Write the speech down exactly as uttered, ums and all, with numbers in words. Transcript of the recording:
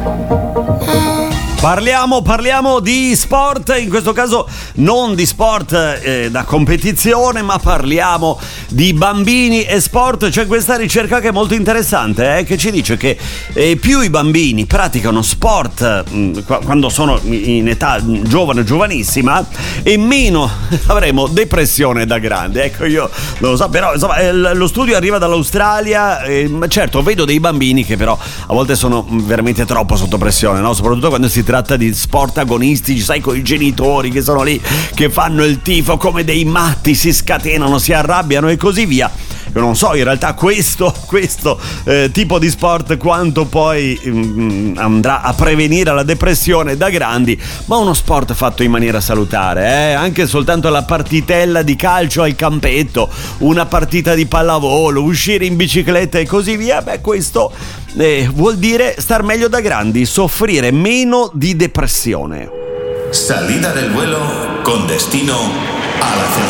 Parliamo, parliamo di sport, in questo caso non di sport eh, da competizione, ma parliamo di bambini e sport. C'è questa ricerca che è molto interessante, eh, che ci dice che eh, più i bambini praticano sport mh, quando sono in età giovane, giovanissima, e meno avremo depressione da grande. Ecco, io non lo so, però insomma eh, lo studio arriva dall'Australia, eh, certo vedo dei bambini che però a volte sono veramente troppo sotto pressione, no? Soprattutto quando si tratta di sport agonistici, sai, con i genitori che sono lì, che fanno il tifo come dei matti, si scatenano, si arrabbiano e così via. Io non so in realtà questo, questo eh, tipo di sport quanto poi mm, andrà a prevenire la depressione da grandi, ma uno sport fatto in maniera salutare, eh? Anche soltanto la partitella di calcio al campetto, una partita di pallavolo, uscire in bicicletta e così via, beh, questo eh, vuol dire star meglio da grandi, soffrire meno di depressione. Salida del vuelo con destino a la felicidad.